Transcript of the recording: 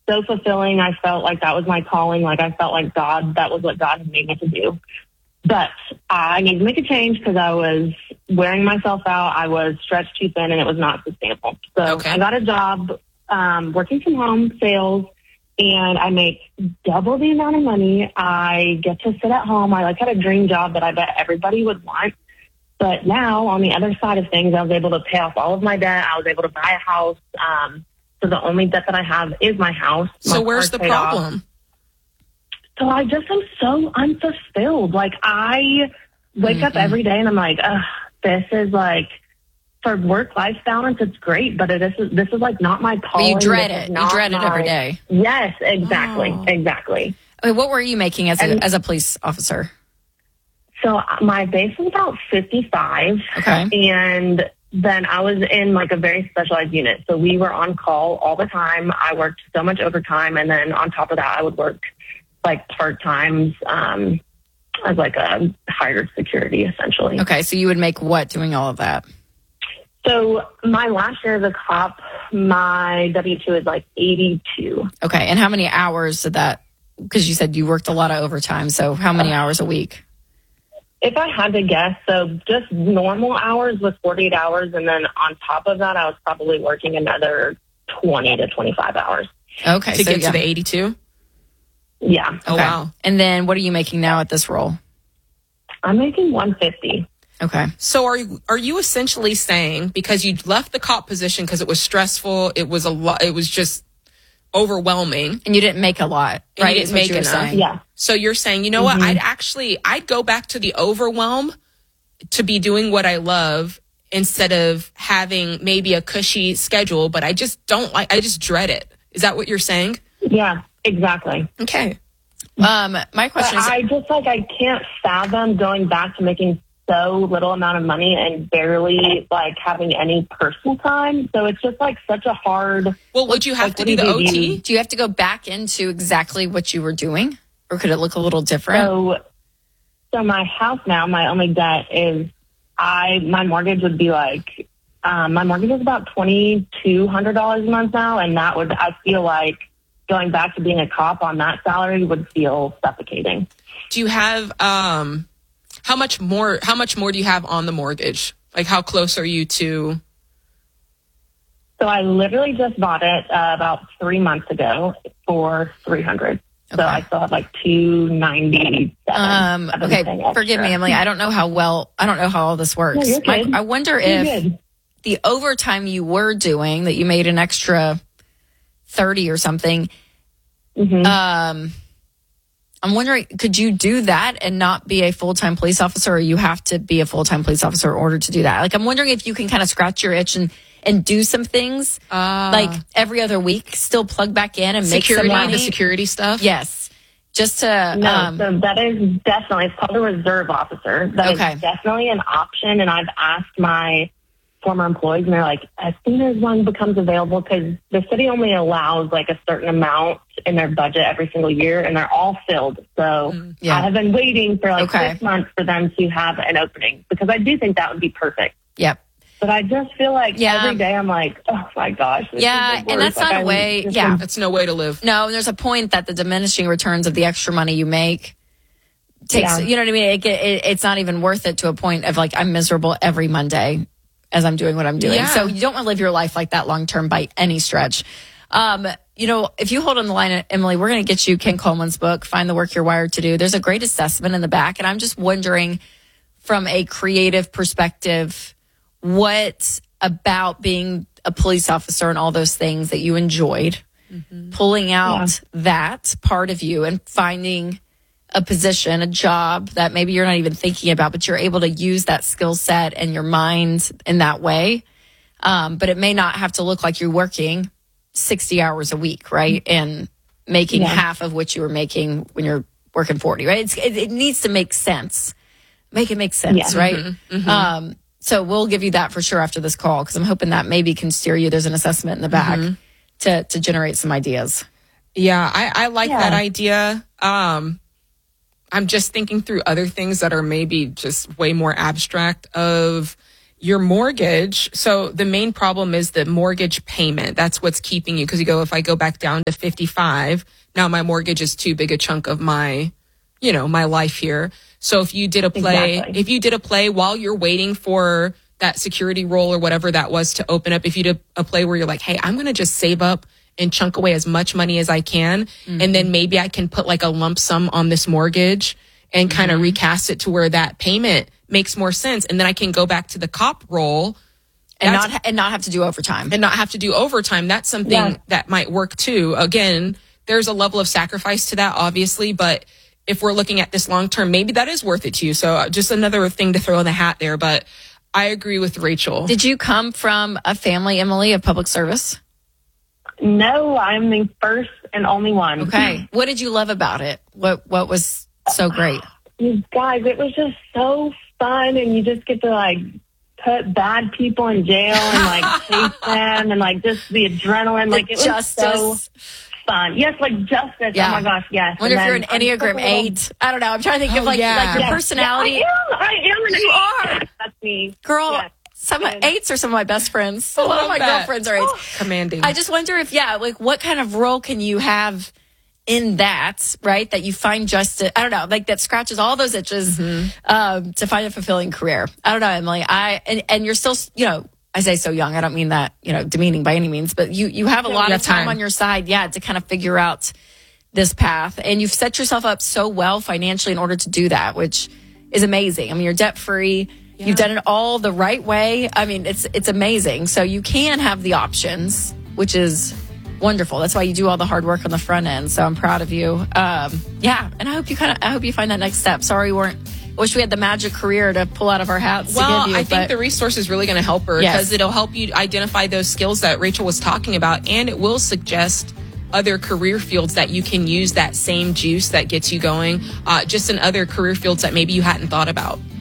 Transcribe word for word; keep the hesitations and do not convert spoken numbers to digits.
so fulfilling. I felt like that was my calling. Like I felt like God, that was what God had made me to do. But I needed to make a change because I was wearing myself out. I was stretched too thin and it was not sustainable. So okay. I got a job um, working from home, sales, and I make double the amount of money. I get to sit at home. I like had a dream job that I bet everybody would want. But now on the other side of things, I was able to pay off all of my debt. I was able to buy a house. Um, so the only debt that I have is my house. So My where's the car's paid off. problem? So I just am so unfulfilled. Like I wake Mm-hmm. up every day and I'm like, ugh, this is like, for work-life balance, it's great, but it is, this is like not my But calling. you dread This is it. You not dread it my- every day. Yes, exactly, Oh. exactly. I mean, what were you making as a, And- as a police officer? So my base was about fifty-five. Okay. And then I was in like a very specialized unit. So we were on call all the time. I worked so much overtime. And then on top of that, I would work like part-times um, as like a hired security, essentially. Okay, so you would make what doing all of that? So my last year as a cop, my W two is like eighty-two. Okay, and how many hours did that, because you said you worked a lot of overtime, so how many hours a week? If I had to guess, so just normal hours was forty-eight hours. And then on top of that, I was probably working another twenty to twenty-five hours. Okay, To so get yeah. to the eighty-two? Yeah. Oh, Okay. wow. And then what are you making now at this role? I'm making one fifty. Okay. So are you, are you essentially saying because you left the cop position because it was stressful, it was a lot, it was just overwhelming. And you didn't make a lot, And you right? didn't Is what make you were enough. saying. Yeah. So you're saying, you know what? I'd actually, I'd go back to the overwhelm to be doing what I love instead of having maybe a cushy schedule, but I just don't like, I just dread it. Is that what you're saying? Yeah, exactly. Okay. Um, my But question is, I just like, I can't fathom going back to making so little amount of money and barely like having any personal time. So it's just like such a hard. Well, would you have like, to what do do the you O do? T? do you have to go back into exactly what you were doing? Or could it look a little different? So, so my house now, my only debt is I, my mortgage would be like, um, my mortgage is about twenty-two hundred dollars a month now. And that would, I feel like going back to being a cop on that salary would feel suffocating. Do you have, um, how much more, how much more do you have on the mortgage? Like how close are you to? So I literally just bought it uh, about three months ago for three hundred. Okay. So I still have like two ninety seven. Um, okay, forgive me, Emily. I don't know how well, I don't know how all this works. No, you're My- good. I wonder You're if good. the overtime you were doing that you made an extra thirty or something, Mhm. um, I'm wondering, could you do that and not be a full-time police officer, or you have to be a full-time police officer in order to do that? Like, I'm wondering if you can kind of scratch your itch and, and do some things Uh, like every other week, still plug back in and make some security, money. the security stuff? Yes. Just to, No, um, so that is definitely, it's called a reserve officer. That is Okay. definitely an option. And I've asked my former employees and they're like, as soon as one becomes available, because the city only allows like a certain amount in their budget every single year and they're all filled. So Yeah. I have been waiting for like Okay. six months for them to have an opening because I do think that would be perfect. yep. But I just feel like Yeah. every day I'm like, oh my gosh. This Yeah, is the and worst. that's not Like, a I way- just yeah. am- That's no way to live. No, there's a point that the diminishing returns of the extra money you make takes, Yeah. you know what I mean? It, it, it's not even worth it to a point of like, I'm miserable every Monday as I'm doing what I'm doing. Yeah. So you don't want to live your life like that long term by any stretch. Um, you know, if you hold on the line, Emily, we're going to get you Ken Coleman's book, Find the Work You're Wired to Do. There's a great assessment in the back. And I'm just wondering from a creative perspective, what about being a police officer and all those things that you enjoyed, pulling out that part of you and finding a position, a job that maybe you're not even thinking about, but you're able to use that skill set and your mind in that way. Um, but it may not have to look like you're working sixty hours a week, right? And making Yeah. half of what you were making when you're working forty, right? It's, it, it needs to make sense. Make it make sense, Yeah. right? Um, so we'll give you that for sure after this call, because I'm hoping that maybe can steer you. There's an assessment in the back to, to generate some ideas. Yeah, I, I like Yeah. that idea. Um, I'm just thinking through other things that are maybe just way more abstract of your mortgage. So the main problem is the mortgage payment. That's what's keeping you. Because you go, if I go back down to fifty-five, now my mortgage is too big a chunk of my, you know, my life here. So if you did a play, Exactly. if you did a play while you're waiting for that security role or whatever that was to open up, if you did a play where you're like, hey, I'm going to just save up and chunk away as much money as I can. Mm-hmm. And then maybe I can put like a lump sum on this mortgage and kind of mm-hmm. recast it to where that payment makes more sense. And then I can go back to the cop role and not, ha- and not have to do overtime and not have to do overtime. That's something yeah. that might work too. Again, there's a level of sacrifice to that, obviously, but if we're looking at this long term, maybe that is worth it to you. So just another thing to throw in the hat there. But I agree with Rachel. Did you come from a family, Emily, of public service? No, I'm the first and only one. Okay. What did you love about it? What What was so great? You guys, it was just so fun, and you just get to like put bad people in jail and like chase them, and like just the adrenaline. Like it was justice. so fun. Yes, like justice. Yeah. Oh my gosh, yes. I wonder if you're an Enneagram eight. I don't know. I'm trying to think oh, of like, yeah. like your yes. personality. Yeah, I am. I am an You eight. are. That's me. Girl, yes. some eights are some of my best friends. A lot of my that. girlfriends are eights. Commanding. I just wonder if, yeah, like what kind of role can you have in that, right? That you find justice, I don't know, like that scratches all those itches mm-hmm. um, to find a fulfilling career. I don't know, Emily. I and, and you're still, you know, I say so young. I don't mean that, you know, demeaning by any means, but you, you have a yeah, lot have of time, time on your side, yeah, to kind of figure out this path. And you've set yourself up so well financially in order to do that, which is amazing. I mean, you're debt free. Yeah. You've done it all the right way. I mean, it's it's amazing. So you can have the options, which is wonderful. That's why you do all the hard work on the front end. So I'm proud of you. Um, yeah, and I hope you kind of I hope you find that next step. Sorry, we weren't. I wish we had the magic career to pull out of our hats. Well, to give you, I think but, the resource is really going to help her because yes. it'll help you identify those skills that Rachel was talking about, and it will suggest other career fields that you can use that same juice that gets you going, uh, just in other career fields that maybe you hadn't thought about.